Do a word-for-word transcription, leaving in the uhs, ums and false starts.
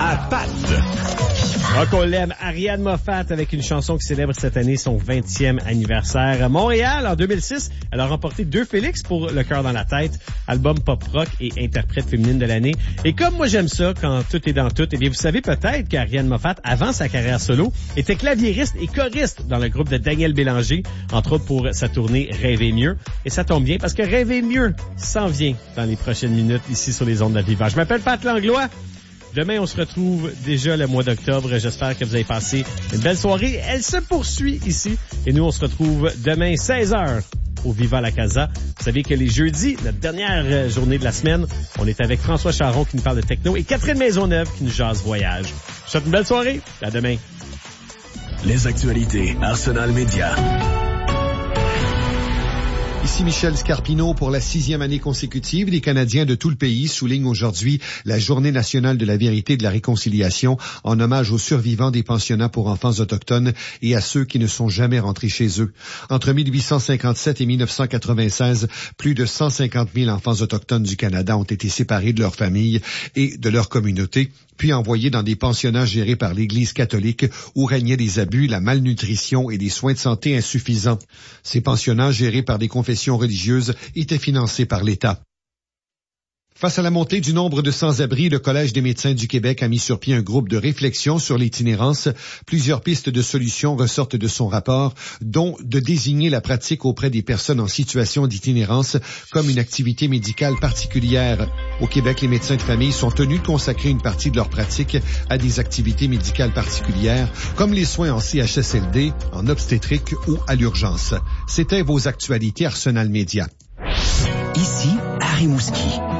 à Pat. Ah, qu'on l'aime, Ariane Moffat avec une chanson qui célèbre cette année son vingtième anniversaire. À Montréal, en deux mille six, elle a remporté deux Félix pour Le cœur dans la tête, album pop-rock et interprète féminine de l'année. Et comme moi j'aime ça, quand tout est dans tout, eh bien vous savez peut-être qu'Ariane Moffat, avant sa carrière solo, était claviériste et choriste dans le groupe de Daniel Bélanger, entre autres pour sa tournée Rêver mieux. Et ça tombe bien parce que Rêver mieux s'en vient dans les prochaines minutes ici sur les ondes de la Viva. Je m'appelle Pat Langlois. Demain, on se retrouve déjà le mois d'octobre. J'espère que vous avez passé une belle soirée. Elle se poursuit ici. Et nous, on se retrouve demain, seize heures, au Viva la Casa. Vous savez que les jeudis, notre dernière journée de la semaine, on est avec François Charon qui nous parle de techno et Catherine Maisonneuve qui nous jase voyage. Je vous souhaite une belle soirée. À demain. Les actualités Arsenal Média. Ici Michel Scarpino. Pour la sixième année consécutive, les Canadiens de tout le pays soulignent aujourd'hui la Journée nationale de la vérité et de la réconciliation en hommage aux survivants des pensionnats pour enfants autochtones et à ceux qui ne sont jamais rentrés chez eux. Entre mille huit cent cinquante-sept et mille neuf cent quatre-vingt-seize, plus de cent cinquante mille enfants autochtones du Canada ont été séparés de leur famille et de leur communauté, puis envoyés dans des pensionnats gérés par l'Église catholique où régnaient des abus, la malnutrition et des soins de santé insuffisants. Ces pensionnats gérés par des confessions religieuses étaient financés par l'État. Face à la montée du nombre de sans-abri, le Collège des médecins du Québec a mis sur pied un groupe de réflexion sur l'itinérance. Plusieurs pistes de solutions ressortent de son rapport, dont de désigner la pratique auprès des personnes en situation d'itinérance comme une activité médicale particulière. Au Québec, les médecins de famille sont tenus de consacrer une partie de leur pratique à des activités médicales particulières, comme les soins en C H S L D, en obstétrique ou à l'urgence. C'était vos actualités Arsenal Média. Ici, Harry Mouski.